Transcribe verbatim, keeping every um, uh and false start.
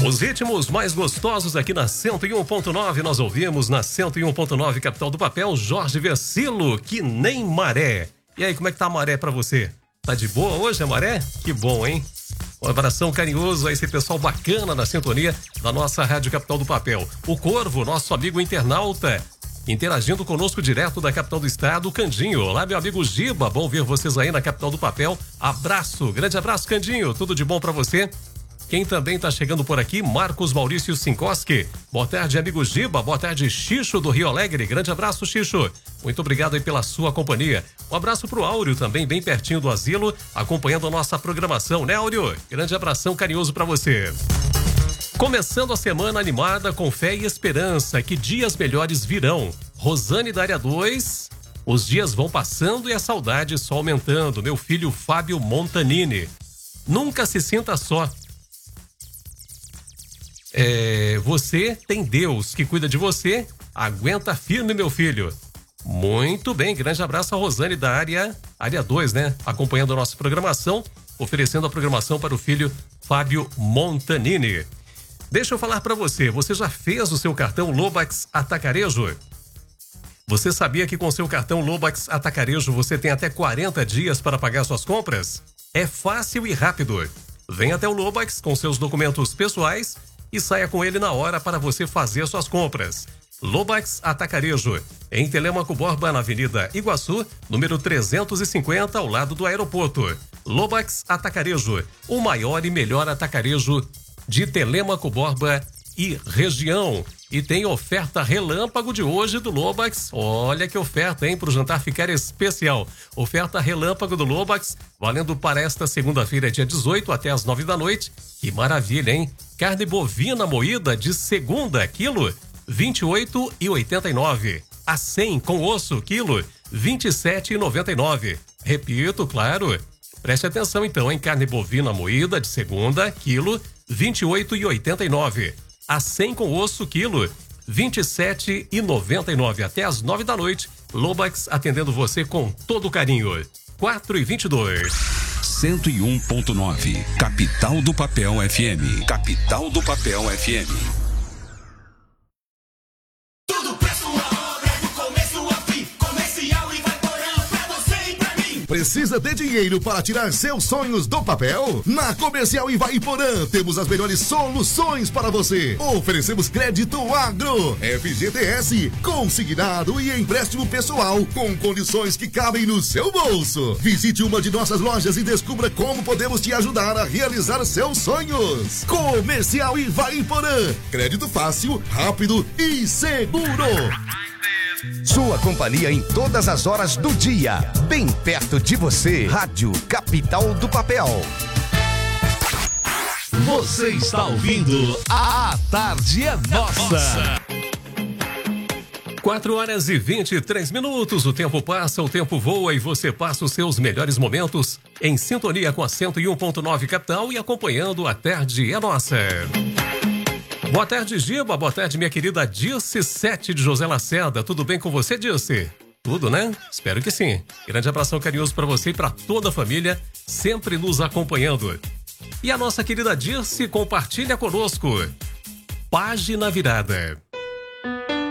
Os ritmos mais gostosos aqui na cento e um ponto nove, nós ouvimos na cento e um ponto nove, Capital do Papel, Jorge Versilo, Que Nem Maré. E aí, como é que tá a maré pra você? Tá de boa hoje a maré? Que bom, hein? Um abração carinhoso a esse pessoal bacana na sintonia da nossa Rádio Capital do Papel. O Corvo, nosso amigo internauta, interagindo conosco direto da capital do estado, Candinho. Olá, meu amigo Giba, bom ver vocês aí na Capital do Papel. Abraço, grande abraço, Candinho, tudo de bom pra você? Quem também tá chegando por aqui, Marcos Maurício Sinkoski. Boa tarde, amigo Giba. Boa tarde, Xixo do Rio Alegre. Grande abraço, Xixo. Muito obrigado aí pela sua companhia. Um abraço pro Áureo também, bem pertinho do asilo, acompanhando a nossa programação, né, Áureo? Grande abração carinhoso pra você. Começando a semana animada com fé e esperança, que dias melhores virão. Rosane da área dois, os dias vão passando e a saudade só aumentando. Meu filho Fábio Montanini. Nunca se sinta só. É, você tem Deus que cuida de você, aguenta firme, meu filho. Muito bem, grande abraço a Rosane da área, área dois, né? Acompanhando a nossa programação, oferecendo a programação para o filho Fábio Montanini. Deixa eu falar para você, você já fez o seu cartão Lobax Atacarejo? Você sabia que com seu cartão Lobax Atacarejo você tem até quarenta dias para pagar suas compras? É fácil e rápido. Venha até o Lobax com seus documentos pessoais e saia com ele na hora para você fazer suas compras. Lobax Atacarejo, em Telêmaco Borba, na Avenida Iguaçu, número trezentos e cinquenta, ao lado do aeroporto. Lobax Atacarejo, o maior e melhor atacarejo de Telêmaco Borba e região. E tem oferta relâmpago de hoje do Lobax. Olha que oferta, hein? Para o jantar ficar especial. Oferta relâmpago do Lobax, valendo para esta segunda-feira, dia dezoito, até as nove da noite. Que maravilha, hein? Carne bovina moída de segunda, quilo, vinte e oito reais e oitenta e nove centavos. A cem com osso, quilo, vinte e sete reais e noventa e nove centavos. Repito, claro. Preste atenção então, hein? Carne bovina moída de segunda, quilo, vinte e oito reais e oitenta e nove centavos. A cem com osso, quilo, vinte e sete reais e noventa e nove centavos. Até as nove da noite, Lobax atendendo você com todo carinho. quatro e vinte e dois. cento e um ponto nove, Capital do Papel F M. Capital do Papel F M. Precisa de dinheiro para tirar seus sonhos do papel? Na Comercial Ivaiporã temos as melhores soluções para você. Oferecemos crédito agro, F G T S, consignado e empréstimo pessoal com condições que cabem no seu bolso. Visite uma de nossas lojas e descubra como podemos te ajudar a realizar seus sonhos. Comercial Ivaiporã, crédito fácil, rápido e seguro. Sua companhia em todas as horas do dia, bem perto de você. Rádio Capital do Papel. Você está ouvindo A Tarde é Nossa. quatro horas e vinte e três minutos, o tempo passa, o tempo voa e você passa os seus melhores momentos em sintonia com a cento e um ponto nove Capital e acompanhando A Tarde é Nossa. Boa tarde, Giba. Boa tarde, minha querida Dirce Sete de José Lacerda. Tudo bem com você, Dirce? Tudo, né? Espero que sim. Grande abração carinhoso para você e para toda a família, sempre nos acompanhando. E a nossa querida Dirce compartilha conosco. Página virada.